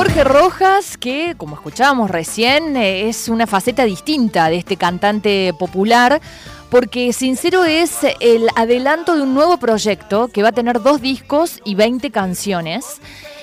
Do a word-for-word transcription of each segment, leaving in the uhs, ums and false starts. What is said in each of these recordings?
Jorge Rojas, que como escuchábamos recién, es una faceta distinta de este cantante popular, porque Sincero es el adelanto de un nuevo proyecto que va a tener dos discos y veinte canciones.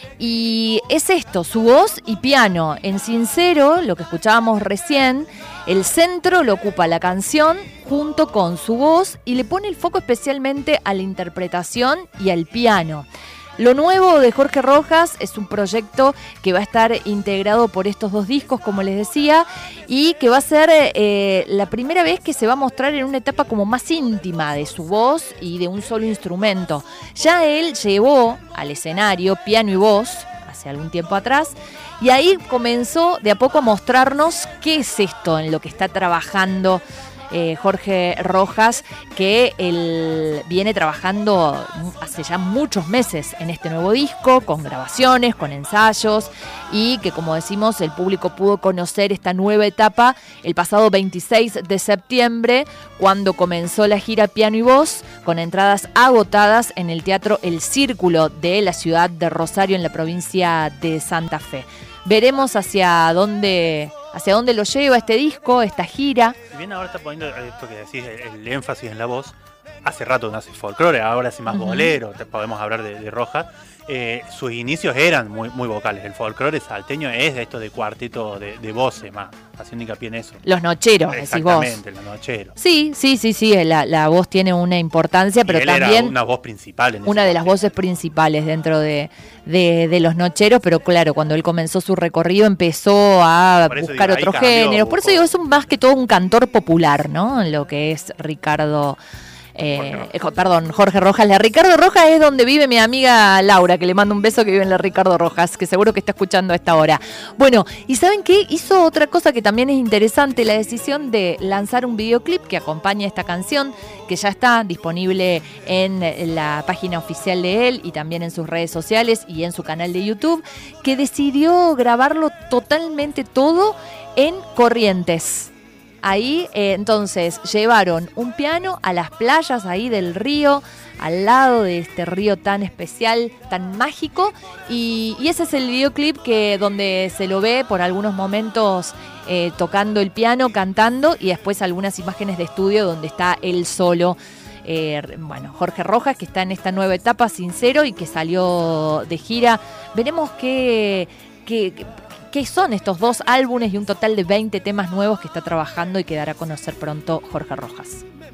Y es esto, su voz y piano. En Sincero, lo que escuchábamos recién, el centro lo ocupa la canción junto con su voz y le pone el foco especialmente a la interpretación y al piano. Lo nuevo de Jorge Rojas es un proyecto que va a estar integrado por estos dos discos, como les decía, y que va a ser eh, la primera vez que se va a mostrar en una etapa como más íntima de su voz y de un solo instrumento. Ya él llevó al escenario piano y voz hace algún tiempo atrás, y ahí comenzó de a poco a mostrarnos qué es esto en lo que está trabajando Eh, Jorge Rojas, que él viene trabajando hace ya muchos meses en este nuevo disco, con grabaciones, con ensayos, y que, como decimos, el público pudo conocer esta nueva etapa el pasado veintiséis de septiembre, cuando comenzó la gira Piano y Voz, con entradas agotadas en el Teatro El Círculo de la ciudad de Rosario, en la provincia de Santa Fe. Veremos hacia dónde... hacia dónde lo lleva este disco, esta gira. Si bien ahora está poniendo esto que decís, el, el énfasis en la voz, hace rato no hace folclore, ahora hace más uh-huh. bolero, podemos hablar de, de Rojas. Eh, sus inicios eran muy, muy vocales. El folclore salteño es de esto de cuarteto de, de voces más, haciendo hincapié en eso. Los nocheros, decís vos. Exactamente, los nocheros. Sí, sí, sí, sí, la, la voz tiene una importancia, y pero él también... era una voz principal. En una de las voces principales dentro de, de, de los nocheros, pero claro, cuando él comenzó su recorrido empezó a buscar otros géneros. Por eso digo, es un, más que todo un cantor popular, ¿no? Lo que es Ricardo... Eh, eh, perdón, Jorge Rojas. La Ricardo Rojas es donde vive mi amiga Laura, que le mando un beso, que vive en la Ricardo Rojas, que seguro que está escuchando a esta hora. Bueno, ¿y saben qué? Hizo otra cosa que también es interesante, la decisión de lanzar un videoclip que acompaña esta canción, que ya está disponible en la página oficial de él y también en sus redes sociales y en su canal de YouTube, que decidió grabarlo totalmente todo en Corrientes. Ahí, eh, entonces, llevaron un piano a las playas ahí del río, al lado de este río tan especial, tan mágico, y, y ese es el videoclip que donde se lo ve por algunos momentos eh, tocando el piano, cantando, y después algunas imágenes de estudio donde está él solo. Eh, bueno, Jorge Rojas, que está en esta nueva etapa, Sincero, y que salió de gira. Veremos qué... qué, qué ¿Qué son estos dos álbumes y un total de veinte temas nuevos que está trabajando y que dará a conocer pronto Jorge Rojas?